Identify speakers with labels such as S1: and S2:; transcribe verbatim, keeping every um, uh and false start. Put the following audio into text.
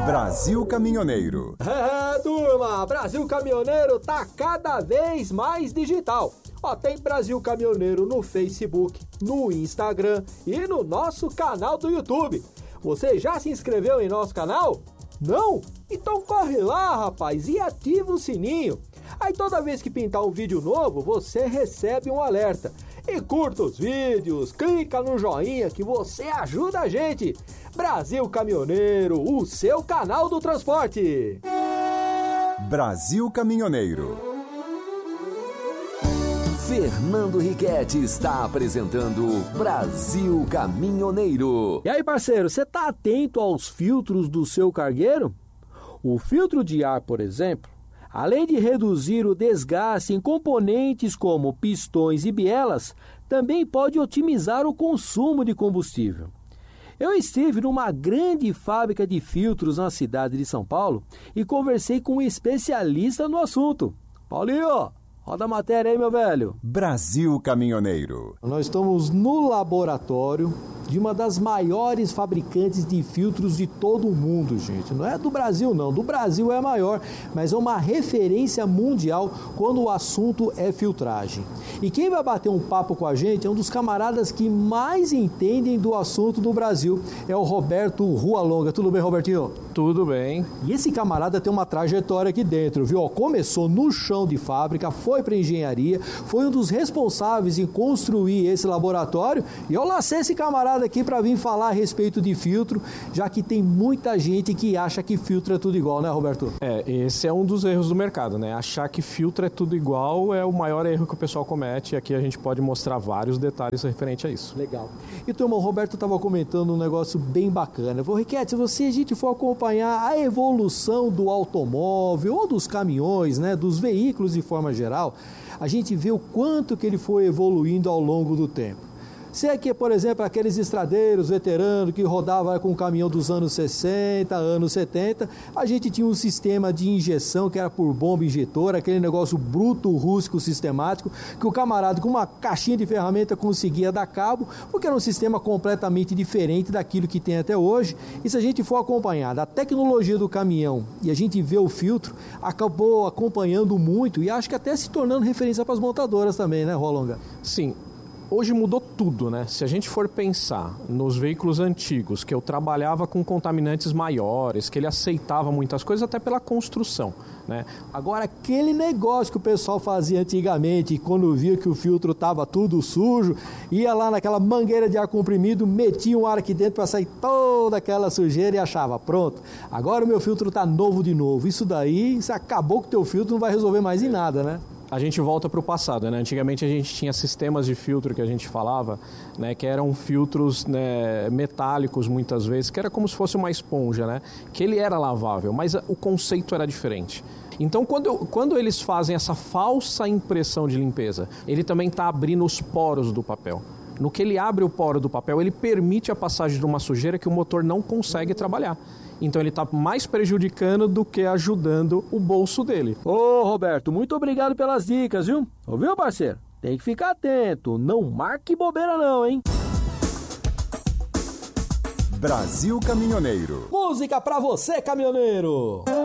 S1: Brasil Caminhoneiro.
S2: É, turma, Brasil Caminhoneiro tá cada vez mais digital. Ó, tem Brasil Caminhoneiro no Facebook, no Instagram e no nosso canal do YouTube. Você já se inscreveu em nosso canal? Não? Então corre lá, rapaz, e ativa o sininho. Aí toda vez que pintar um vídeo novo, você recebe um alerta. E curta os vídeos, clica no joinha que você ajuda a gente. Brasil Caminhoneiro, o seu canal do transporte.
S1: Brasil Caminhoneiro.
S3: Fernando Riquetti está apresentando Brasil Caminhoneiro.
S2: E aí, parceiro, você tá atento aos filtros do seu cargueiro? O filtro de ar, por exemplo, além de reduzir o desgaste em componentes como pistões e bielas, também pode otimizar o consumo de combustível. Eu estive numa grande fábrica de filtros na cidade de São Paulo e conversei com um especialista no assunto. Paulinho, roda a matéria aí, meu velho.
S1: Brasil Caminhoneiro.
S2: Nós estamos no laboratório de uma das maiores fabricantes de filtros de todo o mundo, gente. Não é do Brasil, não. Do Brasil é a maior, mas é uma referência mundial quando o assunto é filtragem. E quem vai bater um papo com a gente é um dos camaradas que mais entendem do assunto do Brasil. É o Roberto Rua Longa. Tudo bem, Robertinho?
S4: Tudo bem.
S2: E esse camarada tem uma trajetória aqui dentro, viu? Ó, começou no chão de fábrica, foi para engenharia, foi um dos responsáveis em construir esse laboratório. E eu lancei esse camarada aqui para vir falar a respeito de filtro, já que tem muita gente que acha que filtro é tudo igual, né, Roberto?
S4: É, esse é um dos erros do mercado, né? Achar que filtro é tudo igual é o maior erro que o pessoal comete, e aqui a gente pode mostrar vários detalhes referente a isso.
S2: Legal. E, turma, o Roberto estava comentando um negócio bem bacana. Falou, Riquetti, se a gente for acompanhar a evolução do automóvel ou dos caminhões, né, dos veículos de forma geral, a gente vê o quanto que ele foi evoluindo ao longo do tempo. Se é que, por exemplo, aqueles estradeiros veteranos que rodavam com o caminhão dos anos sessenta, anos setenta, a gente tinha um sistema de injeção que era por bomba injetora, aquele negócio bruto, rústico, sistemático, que o camarada com uma caixinha de ferramenta conseguia dar cabo, porque era um sistema completamente diferente daquilo que tem até hoje. E se a gente for acompanhar da tecnologia do caminhão e a gente vê o filtro, acabou acompanhando muito e acho que até se tornando referência para as montadoras também, né, Rolonga?
S4: Sim. Hoje mudou tudo, né? Se a gente for pensar nos veículos antigos, que eu trabalhava com contaminantes maiores, que ele aceitava muitas coisas até pela construção, né?
S2: Agora, aquele negócio que o pessoal fazia antigamente, quando via que o filtro estava tudo sujo, ia lá naquela mangueira de ar comprimido, metia um ar aqui dentro para sair toda aquela sujeira e achava, pronto, agora o meu filtro está novo de novo. Isso daí, se acabou com o teu filtro, não vai resolver mais em nada, né?
S4: A gente volta para o passado, né? Antigamente a gente tinha sistemas de filtro que a gente falava, né? Que eram filtros, né, metálicos muitas vezes, que era como se fosse uma esponja, né? Que ele era lavável, mas o conceito era diferente. Então, quando, quando eles fazem essa falsa impressão de limpeza, ele também está abrindo os poros do papel. No que ele abre o poro do papel, ele permite a passagem de uma sujeira que o motor não consegue trabalhar. Então ele está mais prejudicando do que ajudando o bolso dele.
S2: Ô, Roberto, muito obrigado pelas dicas, viu? Ouviu, parceiro? Tem que ficar atento, não marque bobeira não, hein?
S1: Brasil Caminhoneiro.
S2: Música pra você, caminhoneiro!